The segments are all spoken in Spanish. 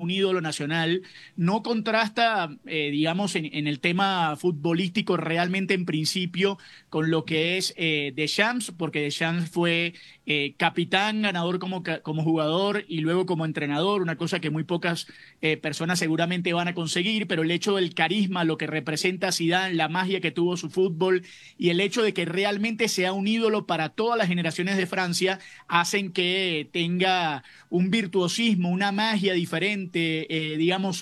un ídolo nacional, no contrasta, digamos, en el tema futbolístico realmente en principio con lo que es Deschamps, porque Deschamps fue capitán, ganador como jugador y luego como entrenador, una cosa que muy pocas personas seguramente van a conseguir, pero el hecho del carisma, lo que representa Zidane, la magia que tuvo su fútbol y el hecho de que realmente sea un ídolo para todas las generaciones de Francia, hacen que tenga un virtuosismo, una magia diferente, digamos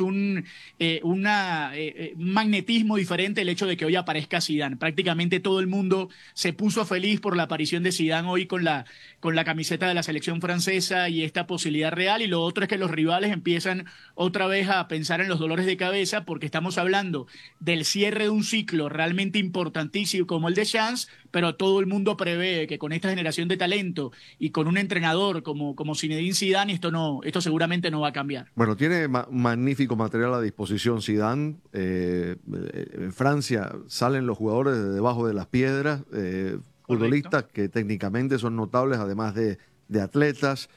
un magnetismo diferente el hecho de que hoy aparezca Zidane. Prácticamente todo el mundo se puso feliz por la aparición de Zidane hoy con la camiseta de la selección francesa y esta posibilidad real, y lo otro es que los rivales empiezan otra vez a pensar en los dolores de cabeza porque estamos hablando del cierre de un ciclo realmente importantísimo como el de Chance, pero todo el mundo prevé que con esta generación de talento y con un entrenador como Zinedine Zidane esto seguramente no va a cambiar. Bueno, tiene magnífico material a disposición Zidane. En Francia salen los jugadores de debajo de las piedras, futbolistas que técnicamente son notables, además de atletas.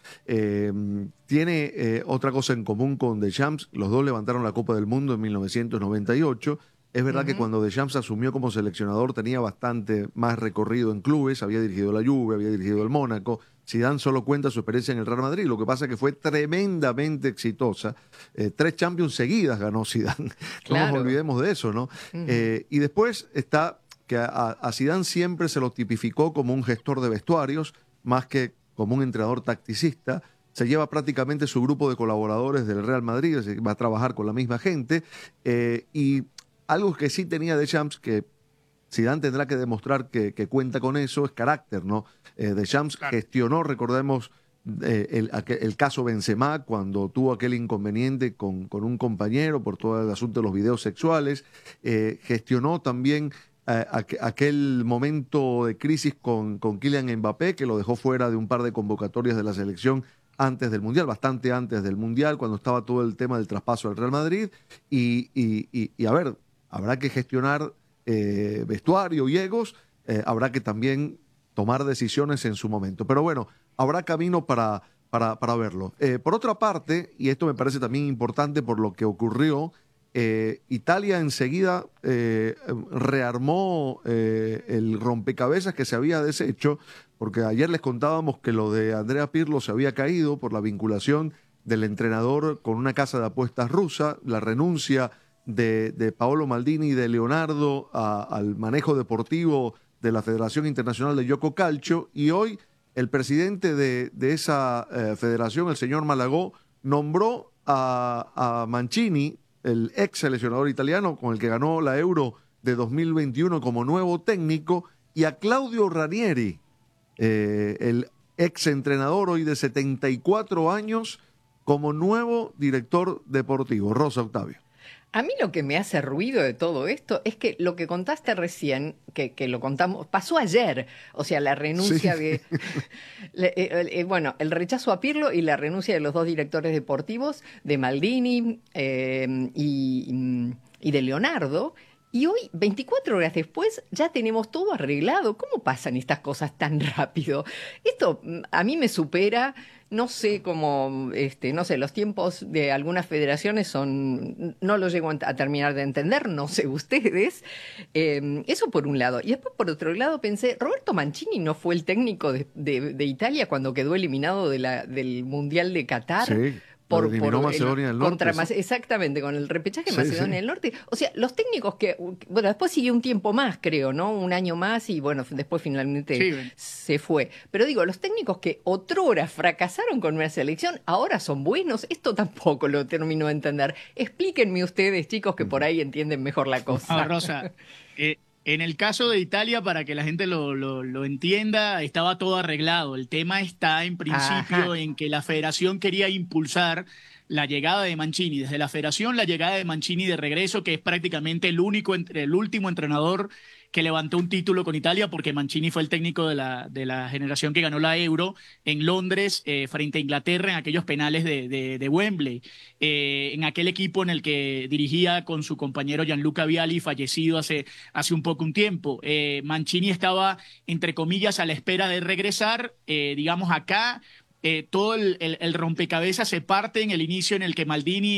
Tiene otra cosa en común con Deschamps. Los dos levantaron la Copa del Mundo en 1998. Es verdad que cuando Deschamps asumió como seleccionador tenía bastante más recorrido en clubes, había dirigido la Juve, había dirigido el Mónaco. Zidane solo cuenta su experiencia en el Real Madrid, lo que pasa es que fue tremendamente exitosa. 3 Champions seguidas ganó Zidane, claro. No nos olvidemos de eso, ¿no? Y después está que a Zidane siempre se lo tipificó como un gestor de vestuarios, más que como un entrenador tacticista. Se lleva prácticamente su grupo de colaboradores del Real Madrid, va a trabajar con la misma gente, y algo que sí tenía Deschamps, que Zidane tendrá que demostrar que cuenta con eso, es carácter, ¿no? Deschamps gestionó, recordemos, el caso Benzema, cuando tuvo aquel inconveniente con un compañero por todo el asunto de los videos sexuales. Gestionó también aquel momento de crisis con Kylian Mbappé, que lo dejó fuera de un par de convocatorias de la selección antes del Mundial, bastante antes del Mundial, cuando estaba todo el tema del traspaso al Real Madrid. Y a ver, habrá que gestionar vestuario y egos, habrá que también tomar decisiones en su momento. Pero bueno, habrá camino para verlo. Por otra parte, y esto me parece también importante por lo que ocurrió, Italia enseguida rearmó el rompecabezas que se había deshecho, porque ayer les contábamos que lo de Andrea Pirlo se había caído por la vinculación del entrenador con una casa de apuestas rusa, la renuncia de Paolo Maldini y de Leonardo al manejo deportivo de la Federación Internacional de Gioco Calcio, y hoy el presidente de esa federación, el señor Malagò, nombró a Mancini, el ex seleccionador italiano con el que ganó la Euro de 2021, como nuevo técnico, y a Claudio Ranieri, el ex entrenador hoy de 74 años, como nuevo director deportivo. Rosa, Octavio. A mí lo que me hace ruido de todo esto es que lo que contaste recién, que lo contamos, pasó ayer. O sea, la renuncia de... bueno, el rechazo a Pirlo y la renuncia de los 2 directores deportivos, de Maldini y de Leonardo. Y hoy, 24 horas después, ya tenemos todo arreglado. ¿Cómo pasan estas cosas tan rápido? Esto a mí me supera. No sé cómo, no sé, los tiempos de algunas federaciones no lo llego a terminar de entender, no sé ustedes. Eso por un lado. Y después por otro lado pensé, Roberto Mancini no fue el técnico de Italia cuando quedó eliminado del Mundial de Qatar. Sí. Eliminó Macedonia del Norte. Exactamente, con el repechaje de Sí, Macedonia del Norte. O sea, los técnicos bueno, después siguió un tiempo más, creo, ¿no? Un año más y bueno, después finalmente se fue. Pero digo, los técnicos que otrora fracasaron con una selección, ahora son buenos. Esto tampoco lo termino de entender. Explíquenme ustedes, chicos, que por ahí entienden mejor la cosa. Rosa, en el caso de Italia, para que la gente lo entienda, estaba todo arreglado. El tema está en principio en que la federación quería impulsar la llegada de Mancini. Desde la federación, la llegada de Mancini de regreso, que es prácticamente el último entrenador que levantó un título con Italia, porque Mancini fue el técnico de la generación que ganó la Euro en Londres frente a Inglaterra en aquellos penales de Wembley, en aquel equipo en el que dirigía con su compañero Gianluca Vialli, fallecido hace un tiempo. Mancini estaba, entre comillas, a la espera de regresar, digamos acá. Todo el rompecabezas se parte en el inicio en el que Maldini